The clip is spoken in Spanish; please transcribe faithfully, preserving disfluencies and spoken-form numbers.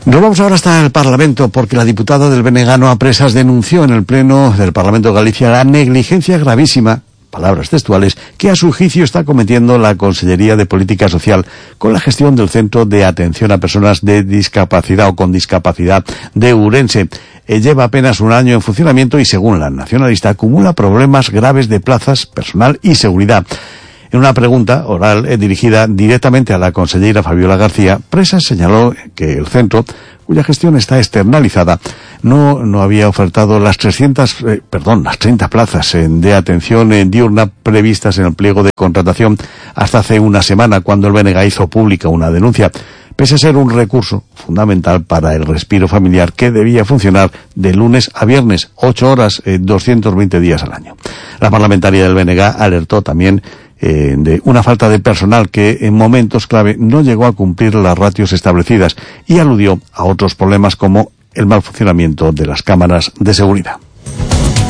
Nos vamos ahora hasta el Parlamento, porque la diputada del B N G Noa Presas denunció en el Pleno del Parlamento de Galicia la negligencia gravísima, palabras textuales, que a su juicio está cometiendo la Consellería de Política Social con la gestión del Centro de Atención a Personas de Discapacidad o con Discapacidad de Ourense. Eh, lleva apenas un año en funcionamiento y, según la nacionalista, acumula problemas graves de plazas, personal y seguridad. En una pregunta oral eh, dirigida directamente a la consellera Fabiola García, Presas señaló que el centro, cuya gestión está externalizada, no no había ofertado las trescientas, eh, perdón, las treinta plazas eh, de atención eh, diurna previstas en el pliego de contratación hasta hace una semana, cuando el B N G hizo pública una denuncia, pese a ser un recurso fundamental para el respiro familiar que debía funcionar de lunes a viernes, ocho horas, eh, doscientos veinte días al año. La parlamentaria del B N G alertó también Eh, de una falta de personal que en momentos clave no llegó a cumplir las ratios establecidas y aludió a otros problemas como el mal funcionamiento de las cámaras de seguridad.